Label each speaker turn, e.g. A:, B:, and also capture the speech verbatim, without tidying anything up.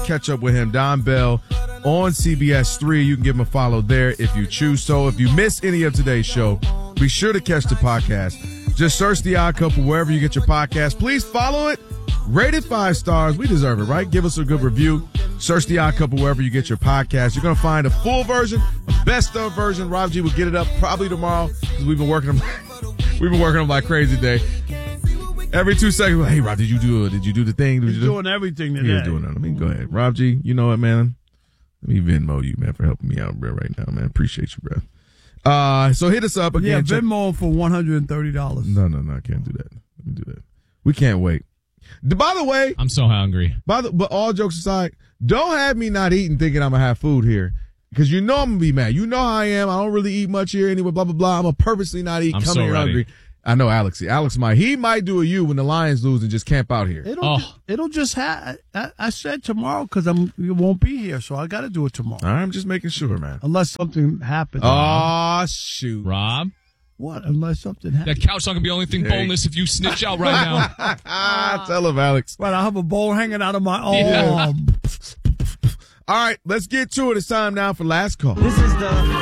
A: catch up with him. Don Bell on C B S three. You can give him a follow there if you choose so. If you miss any of today's show, be sure to catch the podcast. Just search The Odd Couple wherever you get your podcast. Please follow it. Rate it five stars. We deserve it, right? Give us a good review. Search The Odd Couple wherever you get your podcast. You're going to find a full version, a best of version. Rob G will get it up probably tomorrow because we've been working them. we've been working them like crazy today. Every two seconds, hey, Rob, did you do it? Did you do the thing? Did
B: He's
A: you do
B: doing everything today.
A: He's doing it. I mean, go ahead. Rob G, you know what, man? Let me Venmo you, man, for helping me out, bro, right now, man. Appreciate you, bro. Uh, so hit us up again.
B: Yeah, Venmo for one hundred thirty dollars.
A: No, no, no, I can't do that. Let me do that. We can't wait. By the way,
C: I'm so hungry.
A: By the, but all jokes aside, don't have me not eating thinking I'm going to have food here. Because you know I'm going to be mad. You know how I am. I don't really eat much here anyway, blah, blah, blah. I'm going to purposely not eat.
C: I'm
A: Come
C: so
A: here
C: ready.
A: hungry. I know Alex. Alex might. He might do a you when the Lions lose and just camp out here.
B: It'll,
C: Oh.
B: ju- it'll just have. I, I said tomorrow because I'm. You won't be here, so I got to do it tomorrow.
A: All right, I'm just making sure, man.
B: Unless something happens.
A: Oh, shoot.
C: Rob,
B: What? Unless something
C: that
B: happens.
C: couch not gonna be the only thing
A: Hey.
C: boneless if you snitch out right now.
A: Ah, tell him, Alex.
B: Right, I have a bowl hanging out of my arm.
C: Yeah.
A: All right, let's get to it. It's time now for last call.
D: This is the